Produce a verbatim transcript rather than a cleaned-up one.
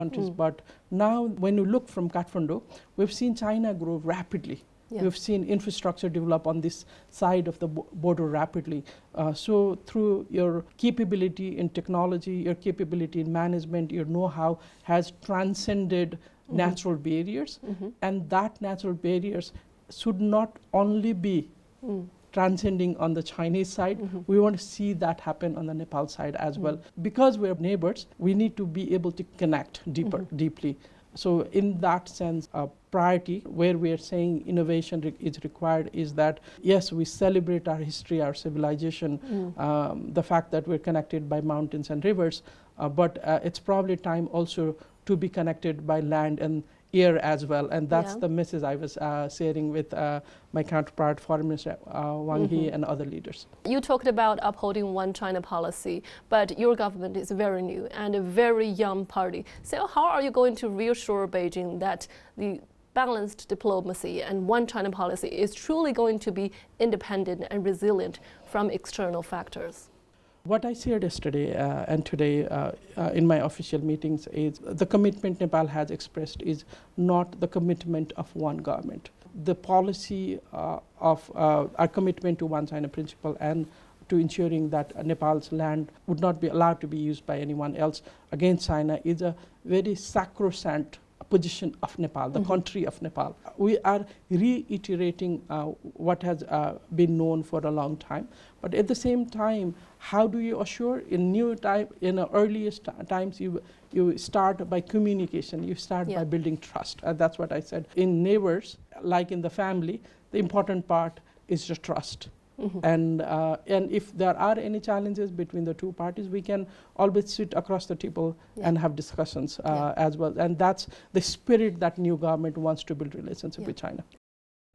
countries. Mm. But now when you look from Kathmandu, we've seen China grow rapidly. Yeah. We've seen infrastructure develop on this side of the bo- border rapidly. Uh, so through your capability in technology, your capability in management, your know-how has transcended Mhm. natural barriers. Mhm. And that natural barriers should not only be Mm. transcending on the Chinese side, Mhm. we want to see that happen on the Nepal side as well. Mm. Because we're neighbors, we need to be able to connect deeper, Mhm. deeply. So in that sense, a priority where we are saying innovation re- is required is that, yes, we celebrate our history, our civilization, Mm. um, the fact that we're connected by mountains and rivers, uh, but uh, it's probably time also to be connected by land and air as well. And that's Yeah. the message I was uh, sharing with uh, my counterpart, Foreign Minister uh, Wang Yi, Mhm. and other leaders. You talked about upholding one China policy, but your government is very new and a very young party. So how are you going to reassure Beijing that the balanced diplomacy and one China policy is truly going to be independent and resilient from external factors? What I shared yesterday uh, and today uh, uh, in my official meetings is the commitment Nepal has expressed is not the commitment of one government. The policy uh, of uh, our commitment to one China principle and to ensuring that uh, Nepal's land would not be allowed to be used by anyone else against China is a very sacrosanct position of Nepal, the Mhm. country of Nepal. We are reiterating uh, what has uh, been known for a long time, but at the same time, how do you assure in new time, in the earliest times, you you start by communication, you start Yeah. by building trust. Uh, that's what I said. In neighbors, like in the family, the important part is the trust. Mhm. And uh, and if there are any challenges between the two parties, we can always sit across the table Yeah. and have discussions uh, Yeah. as well. And that's the spirit that new government wants to build relationship Yeah. with China.